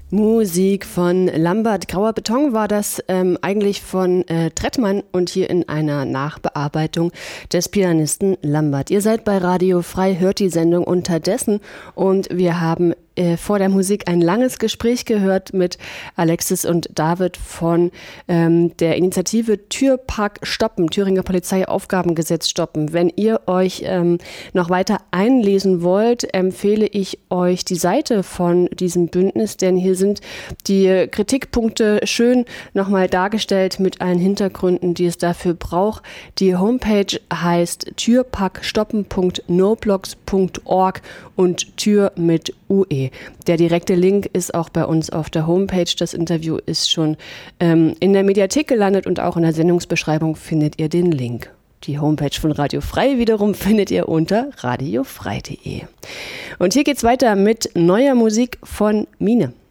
Musik von Lambert. Grauer Beton war das eigentlich von Trettmann und hier in einer Nachbearbeitung des Pianisten Lambert. Ihr seid bei Radio Frei, hört die Sendung unterdessen und wir haben vor der Musik ein langes Gespräch gehört mit Alexis und David von der Initiative Türpark stoppen, Thüringer Polizeiaufgabengesetz stoppen. Wenn ihr euch noch weiter einlesen wollt, empfehle ich euch die Seite von diesem Bündnis, denn hier sind die Kritikpunkte schön nochmal dargestellt mit allen Hintergründen, die es dafür braucht. Die Homepage heißt türparkstoppen.noblogs.org und Tür mit UE. Der direkte Link ist auch bei uns auf der Homepage. Das Interview ist schon in der Mediathek gelandet und auch in der Sendungsbeschreibung findet ihr den Link. Die Homepage von Radio Frei wiederum findet ihr unter radiofrei.de. Und hier geht's weiter mit neuer Musik von Mine.